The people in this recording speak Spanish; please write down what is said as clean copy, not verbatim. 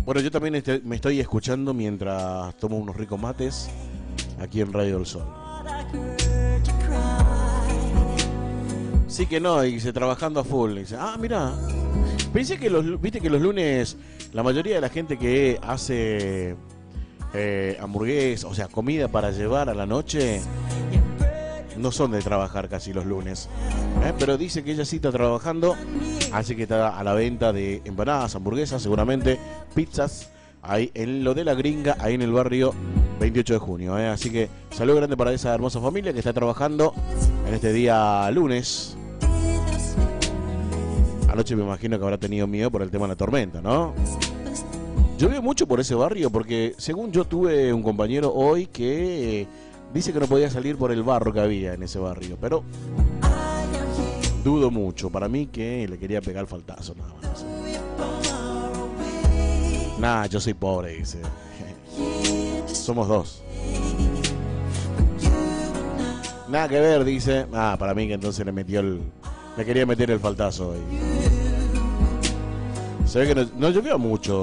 Bueno, yo también me estoy escuchando mientras tomo unos ricos mates aquí en Radio del Sol. Sí que no, y dice, trabajando a full. Dice, mira, pensé que viste que los lunes la mayoría de la gente que hace hamburguesas, o sea, comida para llevar a la noche, no son de trabajar casi los lunes. Pero dice que ella sí está trabajando, así que está a la venta de empanadas, hamburguesas, seguramente pizzas, ahí en lo de la Gringa, ahí en el barrio 28 de junio. Así que saludo grande para esa hermosa familia que está trabajando en este día lunes. Anoche me imagino que habrá tenido miedo por el tema de la tormenta, ¿no? Llovió mucho por ese barrio porque según yo tuve un compañero hoy que dice que no podía salir por el barro que había en ese barrio, pero dudo mucho. Para mí que le quería pegar el faltazo nada más. Nah, yo soy pobre, dice. Somos dos. Nada que ver, dice. Para mí que entonces le quería meter el faltazo hoy. Se ve que no llovió mucho